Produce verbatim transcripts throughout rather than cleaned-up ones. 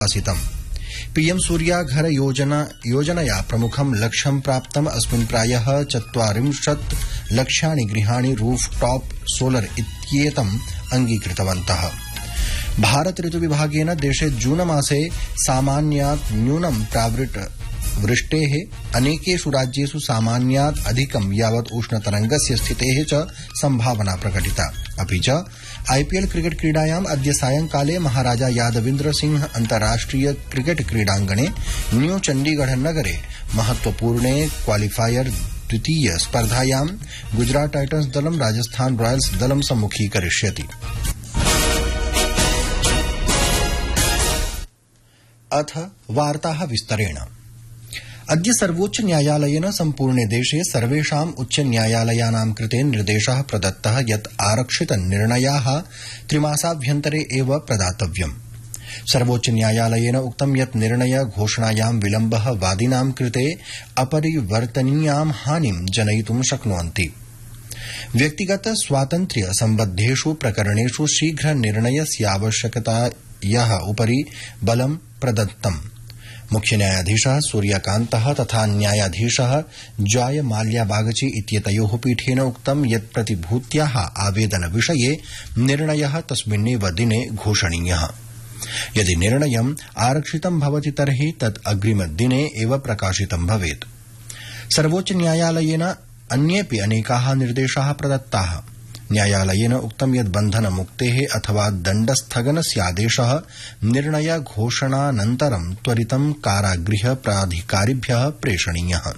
आसितम्। PM सूर्या घर योजना योजनया प्रमुखं लक्ष्यं प्राप्तम्। अस्मिन् प्रायः चत्वारिंशत् लक्षाणि गृहाणि रूफटॉप सोलर इत्येतम् अंगीकृतवन्तः। भारत ऋतुविभागेन देशे जून मासे सामान्यात् न्यूनं प्रावृट् वृष्टेः अनेकेषु राज्येषु सामान्यात् अधिकं यावत् उष्णतरंगस्य स्थितेः च संभावना प्रकटिता। अपि च आईपीएल क्रिकेट क्रीडायाम् अद्य सायंकाले महाराजा यादविन्द्र सिंह अन्ताराष्ट्रिय क्रिकेट क्रीडाङ्गणे न्यू चण्डीगढ़ नगरे महत्वपूर्णे क्वालिफायर द्वितीय स्पर्धायां गुजरात टाइटन्स दलं राजस्थान रॉयल्स दलं सम्मुखीकरिष्यति। अथ वार्ताः विस्तरेण। अद्य सर्वोच्च न्यायालयेन सम्पूर्णे देशे सर्वेषाम् उच्च न्यायालयानां कृते निर्देशः प्रदत्तः यत् आरक्षित निर्णयाः त्रिमासाभ्यन्तरे एव प्रदातव्यम्। सर्वोच्च न्यायालयेन उक्तं यत् निर्णय घोषणायां विलम्बः वादिनां कृते अपरिवर्तनीयां हानिं जनयितुं शक्नुवन्ति। व्यक्तिगत स्वातन्त्र्य सम्बद्धेषु प्रकरणेषु शीघ्र निर्णयस्यावश्यकतायाः उपरि बलं प्रदत्तम्। मुख्य न्यायाधीशः सूर्यकान्तः तथा न्यायाधीशः जॉय माल्या बागची इत्येतयोः पीठेन उक्तं यत् प्रतिभूत्याः आवेदन विषये निर्णयः तस्मिन्नेव दिने घोषणीयः। यदि निर्णयम् आरक्षितं भवति तर्हि तत् अग्रिमदिने एव प्रकाशितं भवेत्। सर्वोच्च न्यायालयेन अन्येऽपि अनेकाः निर्देशाः प्रदत्ताः। न्यायालयेन उक्तं यत् बन्धनमुक्तेः अथवा दण्डस्थगनस्यादेशः निर्णय घोषणानन्तरं त्वरितं कारागृह प्राधिकारिभ्यः प्रेषणीयः।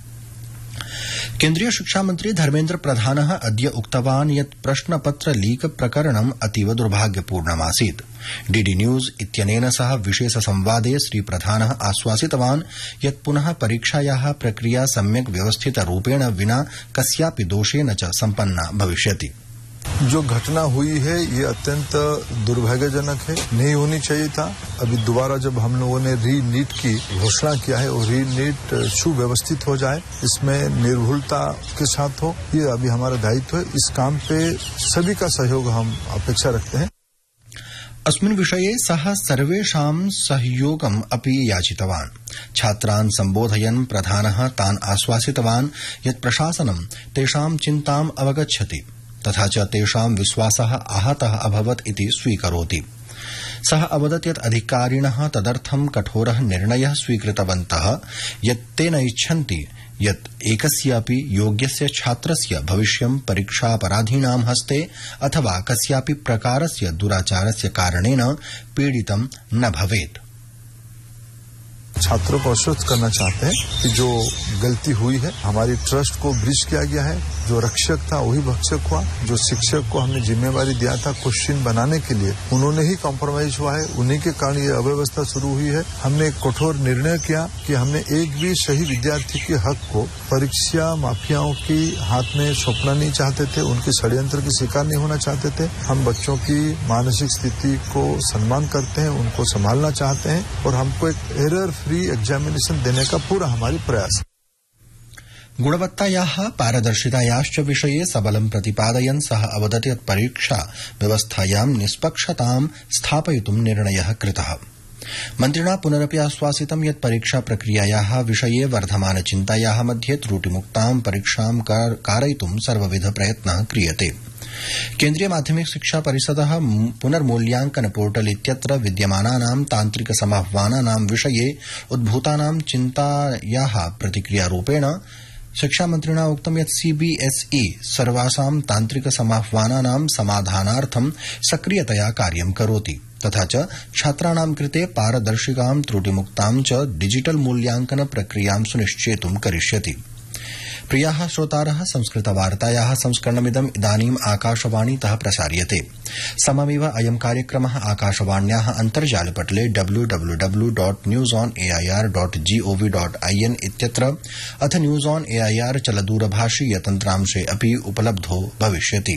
केन्द्रीय शिक्षामन्त्री धर्मेन्द्र प्रधानः अद्य उक्तवान् यत् प्रश्नपत्र लीक प्रकरणम् अतीव दुर्भाग्यपूर्णमासीत्। डीडी न्यूज इत्यनेन सह विशेष संवादे श्रीप्रधानः आश्वासितवान् यत् पुनः परीक्षायाः प्रक्रिया सम्यक् व्यवस्थितरूपेण विना कस्यापि दोषेण च सम्पन्ना भविष्यति। जो घटना हुई है ये अत्यंत दुर्भाग्यजनक है, नहीं होनी चाहिए था। अभी दोबारा जब हम लोगों ने री नीट की घोषणा किया है और री नीट सुव्यवस्थित हो जाए, इसमें निर्भुलता के साथ हो, ये अभी हमारा दायित्व है। इस काम पे सभी का सहयोग हम अपेक्षा रखते हैं। अस्मिन् विषये सः सर्वेषां सहयोगम् अपि याचितवान्। छात्रान् सम्बोधयन् प्रधानः तान् आश्वासितवान् यत् प्रशासनं तेषां चिन्ताम् अवगच्छति तथा च तेषां विश्वासः आहतः अभवत् इति स्वीकरोति। सः अवदत् यत् अधिकारिणः तदर्थं कठोरः निर्णयः स्वीकृतवन्तः यत् ते न इच्छन्ति यत् एकस्यापि योग्यस्य छात्रस्य भविष्यं परीक्षापराधीनां हस्ते अथवा कस्यापि प्रकारस्य दुराचारस्य कारणेन पीडितं न भवेत्। छात्रों को आश्वस्त करना चाहते हैं कि जो गलती हुई है, हमारी ट्रस्ट को ब्रीच किया गया है। जो रक्षक था वही भक्षक हुआ। जो शिक्षक को हमने जिम्मेवारी दिया था क्वेश्चन बनाने के लिए, उन्होंने ही कॉम्प्रोमाइज हुआ है। उन्हीं के कारण ये अव्यवस्था शुरू हुई है। हमने एक कठोर निर्णय किया कि हमने एक भी सही विद्यार्थी के हक को परीक्षा माफियाओं की हाथ में सौंपना नहीं चाहते थे, उनके षड्यंत्र की शिकार नहीं होना चाहते थे। हम बच्चों की मानसिक स्थिति को सम्मान करते हैं, उनको संभालना चाहते हैं और हमको एक एरर फ्री एग्जामिनेशन देने का पूरा हमारी प्रयास है। गुणवत्तायाः पारदर्शितायाश्च विषये सबलं प्रतिपादयन् सः अवदत् यत् परीक्षा व्यवस्थायां निष्पक्षतां स्थापयितुं निर्णयः कृतः। मन्त्रिणा पुनरपि आश्वासितं यत् परीक्षा प्रक्रियायाः विषये वर्धमानचिन्तायाः मध्ये त्रुटिमुक्तां परीक्षां कारयितुं सर्वविध प्रयत्नः क्रियते। केन्द्रीय माध्यमिक शिक्षा परिषदः पुनर्मूल्यांकन पोर्टल इत्यत्र विद्यमानानां तान्त्रिक समाह्वानानां विषये उद्भूतानां चिन्तायाः प्रतिक्रियारूपेण शिक्षामन्त्रिणा उक्तं यत् सीबीएसई सर्वासां तान्त्रिक समाह्वानानां समाधानार्थं सक्रियतया कार्यं करोति तथा च छात्राणां कृते पारदर्शिकां त्रुटिमुक्तां च डिजिटल मूल्यांकन प्रक्रियां सुनिश्चेतुं करिष्यति। प्रियाः श्रोतारः, संस्कृतवार्तायाः संस्करणमिदम् इदानीम् आकाशवाणीतः प्रसार्यते। सममेव अयं कार्यक्रमः आकाशवाण्याः अन्तर्जालपटले W W W dot news on AIR dot gov dot IN इत्यत्र अथ न्यूज ऑन एआईआर चलदूरभाषीय तन्त्रांशे अपि उपलब्धो भविष्यति।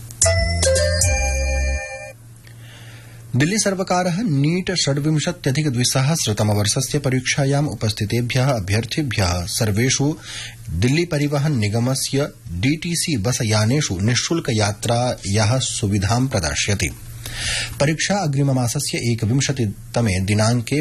दिल्ली सर्वकारः नीट षड्विंशत्यधिक द्विसहस्रतमवर्षस्य परीक्षायाम् उपस्थितेभ्यः अभ्यर्थिभ्यः सर्वेषु दिल्ली परिवहन निगमस्य डीटीसी बस यानेषु निःशुल्क यात्रायाः सुविधां प्रदास्यति। परीक्षा अग्रिममासस्य एकविंशतितमे दिनांके